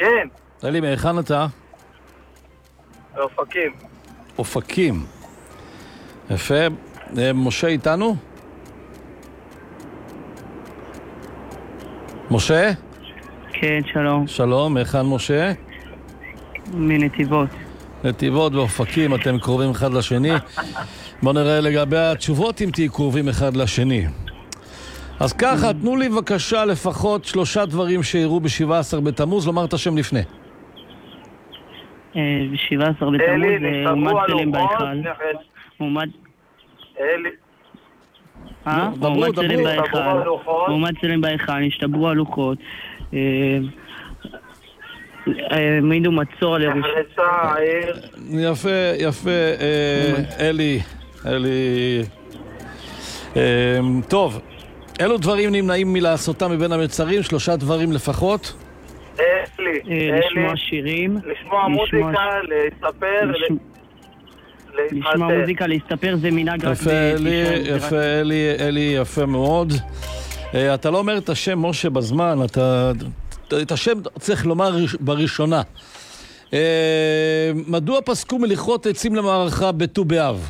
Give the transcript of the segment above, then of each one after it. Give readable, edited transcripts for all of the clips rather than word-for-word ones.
כן. אלי, מהיכן אתה? אופקים. אופקים. יפה. משה איתנו? משה? כן, שלום. שלום, מהיכן משה? מנתיבות. נתיבות ואופקים, אתם קרובים אחד לשני. בוא נראה לגבי התשובות אם תהיו קרובים אחד לשני. אז ככה, תנו לי בבקשה לפחות 3 דברים שיראו ב-17 בתמוז, לומר את השם לפני. ב-17 בתמוז עומד צלם בהיכל. עומד צלם בהיכל. עומד צלם בהיכל, נשתברו הלוחות. העמידו מצור על ירושלים. יפה, אלי. טוב, אילו דברים נמנעים מלעשותם מבין המצרים? 3 דברים לפחות. לשמוע שירים, לשמוע מוזיקה, לספר, לשמוע מוזיקה, להסתפר, זה מנהג רק יפה, אלי, יפה מאוד. אתה לא אומר את השם משה בזמן, את השם צריך לומר בראשונה. מדוע פסקו מלכרות עצים למערכה בט"ו באב?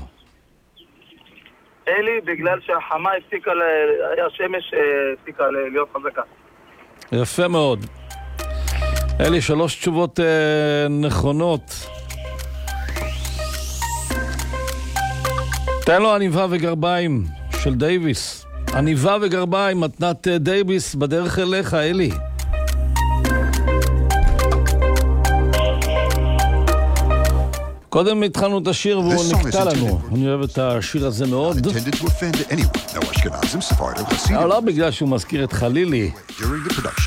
אלי, בגלל שהחמה הפסיקה, השמש הפסיקה להיות חזקה. יפה מאוד. אלי, 3 תשובות נכונות. תן לו עניבה וגרביים של דייביס. עניבה וגרביים, מתנת דייביס בדרך אליך, אלי. קודם התחלנו את השיר והוא נקטע לנו. אני אוהב את השיר הזה מאוד. לא בגלל שהוא מזכיר את חלילי.